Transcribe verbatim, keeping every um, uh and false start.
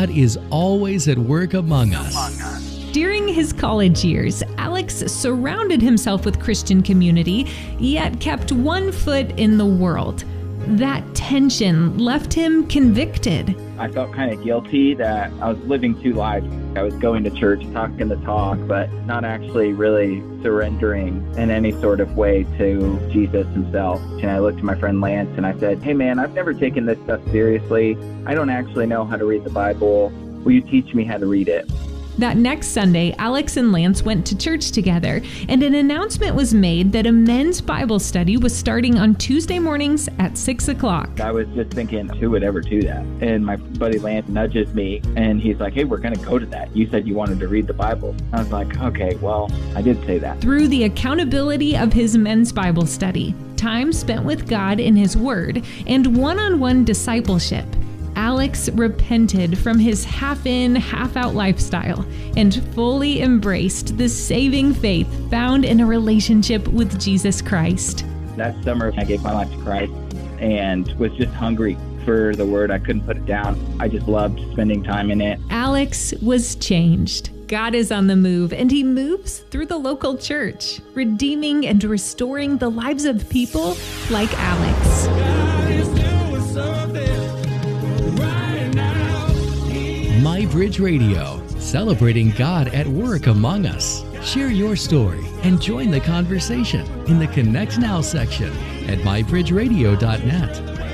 God is always at work among us. During his college years, Alex surrounded himself with Christian community, yet kept one foot in the world. That tension left him convicted. I felt kind of guilty that I was living two lives. I was going to church, talking the talk, but not actually really surrendering in any sort of way to Jesus himself. And I looked at my friend Lance and I said, hey man, I've never taken this stuff seriously. I don't actually know how to read the Bible. Will you teach me how to read it? That next Sunday, Alex and Lance went to church together, and an announcement was made that a men's Bible study was starting on Tuesday mornings at six o'clock. I was just thinking, who would ever do that? And my buddy Lance nudges me, and he's like, hey, we're going to go to that. You said you wanted to read the Bible. I was like, okay, well, I did say that. Through the accountability of his men's Bible study, time spent with God in his Word, and one-on-one discipleship, Alex repented from his half-in, half-out lifestyle and fully embraced the saving faith found in a relationship with Jesus Christ. That summer, I gave my life to Christ and was just hungry for the Word. I couldn't put it down. I just loved spending time in it. Alex was changed. God is on the move, and he moves through the local church, redeeming and restoring the lives of people like Alex. My Bridge Radio, celebrating God at work among us. Share your story and join the conversation in the Connect Now section at my bridge radio dot net.